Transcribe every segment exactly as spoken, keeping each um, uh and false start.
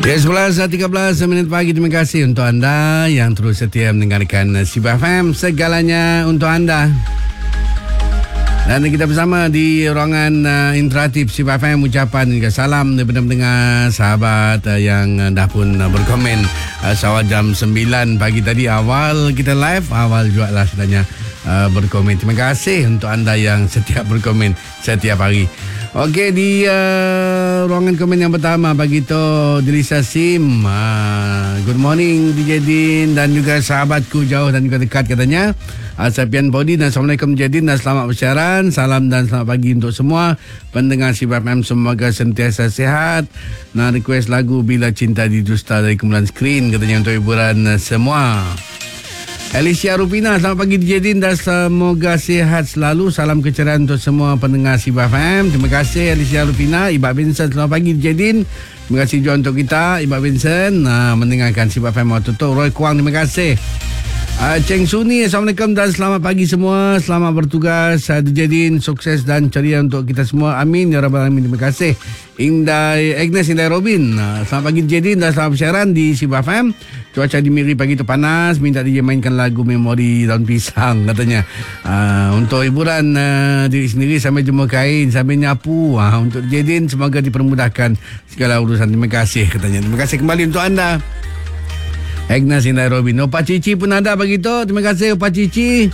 Ya, sebelas tiga belas minit pagi. Terima kasih untuk anda yang terus setia mendengarkan Siba F M, segalanya untuk anda. Dan kita bersama di ruangan uh, interaktif Siba F M, ucapan juga salam daripada pendengar sahabat uh, yang uh, dah pun uh, berkomen uh, sawal jam sembilan pagi tadi. Awal kita live, awal juga lah sebenarnya uh, berkomen. Terima kasih untuk anda yang setiap berkomen setiap hari. Okey, di uh, ruangan komen yang pertama pagi tu Delisa Sim. Uh, good morning D J Din dan juga sahabatku jauh dan juga dekat katanya. Uh, Sapian Bodi dan Assalamualaikum D J Din dan selamat bersiaran. Salam dan selamat pagi untuk semua pendengar Siba F M, semoga sentiasa sihat. Nah, request lagu Bila Cinta Didusta dari kumpulan Screen katanya untuk hiburan uh, semua. Alicia Rupina, selamat pagi D J Din dan semoga sihat selalu. Salam keceriaan untuk semua pendengar Siba F M. Terima kasih Alicia Rupina. Ibak Vincent, selamat pagi D J Din. Terima kasih juga untuk kita Ibak Vincent uh, mendengarkan Siba F M waktu tu. Roy Kuang, terima kasih. Uh, Cheng Suni, Assalamualaikum dan selamat pagi semua. Selamat bertugas uh, D J Din, sukses dan ceria untuk kita semua. Amin ya rabbal alamin. Terima kasih. Indai Agnes Indai Robin, uh, selamat pagi D J Din dan selamat bersiaran di Siba F M. Cuaca di Miri pagi tu panas, minta D J mainkan lagu Memori Daun Pisang katanya. Uh, untuk hiburan uh, diri sendiri sambil jemur kain, sambil nyapu. Uh, untuk D J Din semoga dipermudahkan segala urusan. Terima kasih katanya. Terima kasih kembali untuk anda Agnes Indai Robin. Opa Cici pun ada pagi tu. Terima kasih Opa Cici.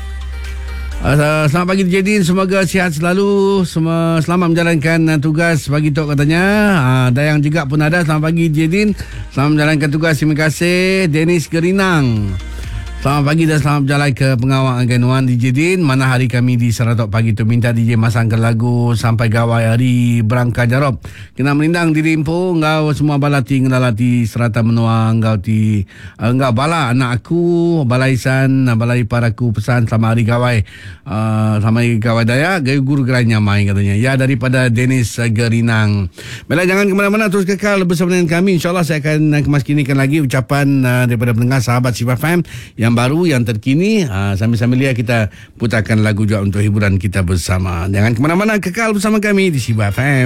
Uh, selamat pagi D J Din, semoga sihat selalu. Semua selamat menjalankan uh, tugas pagi tu katanya. Uh, Dayang juga pun ada. Selamat pagi D J Din, selamat menjalankan tugas. Terima kasih Dennis Gerinang. Selamat pagi dan selamat berjalan ke pengawal Aganuan D J Din. Mana hari kami di Seratok pagi tu minta D J masangkan lagu Sampai Gawai Hari Berangka Jarop. Kena melindang diri empu, engkau semua balati ngelalati serata menua engkau ti uh, engkau bala anak aku, balaisan balai paraku pesan selamat hari gawai. Uh, selamat hari gawai daya, gayu guru geranya main katanya. Ya, daripada Dennis Gerinang. Baiklah, jangan ke mana-mana, terus kekal bersama dengan kami. InsyaAllah saya akan kemaskinikan lagi ucapan uh, daripada pendengar sahabat Siba F M yang baru, yang terkini. Ha, sambil-sambil dia kita putarkan lagu juga untuk hiburan kita bersama. Jangan ke mana-mana, kekal bersama kami di Siba F M.